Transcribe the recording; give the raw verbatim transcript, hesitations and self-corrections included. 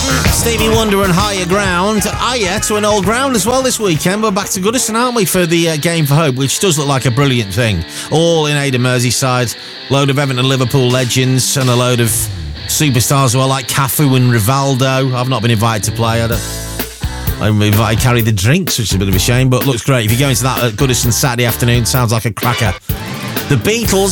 Stevie Wonder and Higher Ground. Ah, yeah, to an old ground as well this weekend. We're back to Goodison, aren't we, for the uh, Game for Hope, which does look like a brilliant thing. All in aid of Merseyside. Load of Everton and Liverpool legends and a load of superstars as well, like Cafu and Rivaldo. I've not been invited to play. I don't... I'm invited to carry the drinks, which is a bit of a shame, but looks great. If you're going to that at Goodison Saturday afternoon, sounds like a cracker. The Beatles